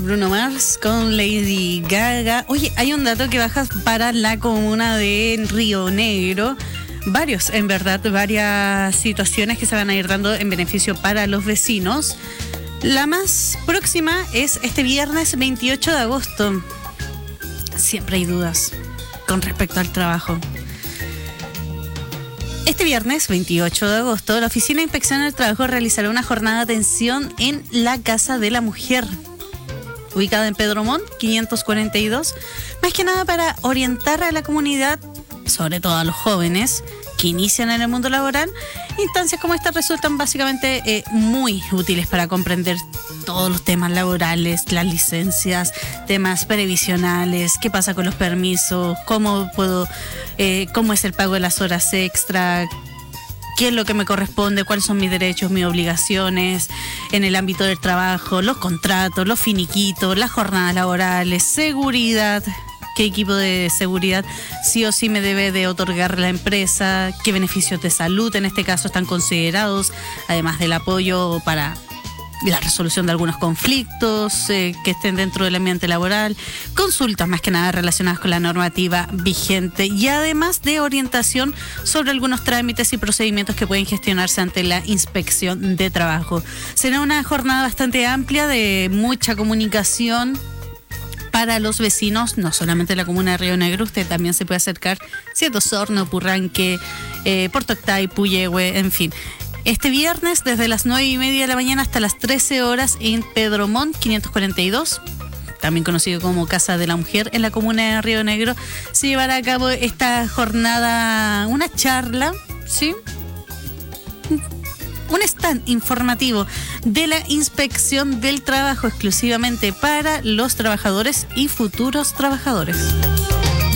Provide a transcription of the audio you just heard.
Bruno Mars con Lady Gaga. Oye, hay un dato que baja para la comuna de Río Negro. En verdad, varias situaciones que se van a ir dando en beneficio para los vecinos. La más próxima es este viernes 28 de agosto. Siempre hay dudas con respecto al trabajo. Este viernes 28 de agosto, la Oficina de Inspección del Trabajo realizará una jornada de atención en la Casa de la Mujer, ubicada en Pedro Montt, 542, más que nada para orientar a la comunidad, sobre todo a los jóvenes que inician en el mundo laboral. Instancias como estas resultan básicamente muy útiles para comprender todos los temas laborales, las licencias, temas previsionales, qué pasa con los permisos, cómo es el pago de las horas extra, qué es lo que me corresponde, cuáles son mis derechos, mis obligaciones en el ámbito del trabajo, los contratos, los finiquitos, las jornadas laborales, seguridad, qué equipo de seguridad sí o sí me debe de otorgar la empresa, qué beneficios de salud en este caso están considerados, además del apoyo para la resolución de algunos conflictos que estén dentro del ambiente laboral, consultas más que nada relacionadas con la normativa vigente y además de orientación sobre algunos trámites y procedimientos que pueden gestionarse ante la inspección de trabajo. Será una jornada bastante amplia de mucha comunicación para los vecinos, no solamente de la comuna de Río Negro. Usted también se puede acercar si es de Osorno, Purranque, Puerto Octay, Puyehue, en fin. Este viernes desde las 9:30 de la mañana hasta las 13 horas en Pedro Montt 542, también conocido como Casa de la Mujer, en la comuna de Río Negro, se llevará a cabo esta jornada, una charla, ¿sí? Un stand informativo de la inspección del trabajo exclusivamente para los trabajadores y futuros trabajadores.